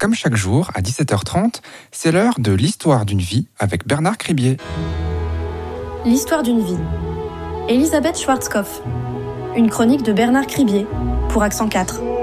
Comme chaque jour, à 17h30, c'est l'heure de l'histoire d'une vie avec Bernard Cribier. L'histoire d'une vie. Elisabeth Schwarzkopf. Une chronique de Bernard Cribier pour Accent 4.